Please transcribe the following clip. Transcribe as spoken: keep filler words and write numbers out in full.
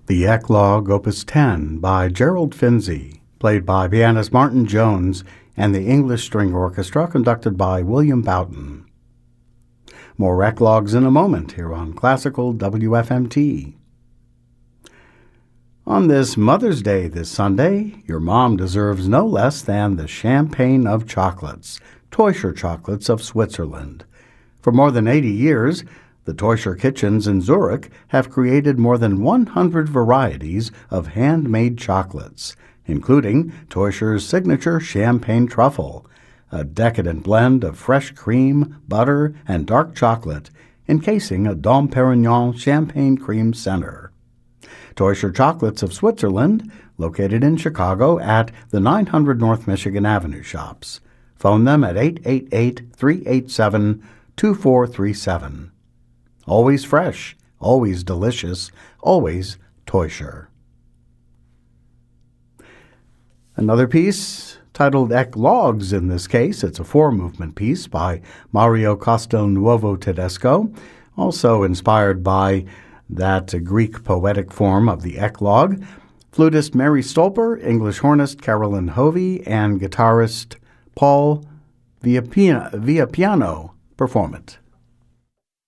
The Eclogue, Opus ten, by Gerald Finzi, played by pianist Martin Jones and the English String Orchestra, conducted by William Boughton. More Eclogues in a moment here on Classical W F M T. On this Mother's Day this Sunday, your mom deserves no less than the champagne of chocolates, Teuscher Chocolates of Switzerland. For more than eighty years, the Teuscher kitchens in Zurich have created more than one hundred varieties of handmade chocolates, including Teuscher's signature champagne truffle, a decadent blend of fresh cream, butter, and dark chocolate, encasing a Dom Perignon champagne cream center. Teuscher Chocolates of Switzerland, located in Chicago at the nine hundred North Michigan Avenue shops. Phone them at eight eight eight, three eight seven, two four three seven. Always fresh, always delicious, always Teuscher. Another piece, titled Eclogues in this case, it's a four-movement piece by Mario Castelnuovo Tedesco, also inspired by that Greek poetic form of the Eclogue. Flutist Mary Stolper, English hornist Carolyn Hovey, and guitarist Paul Villapiano perform it.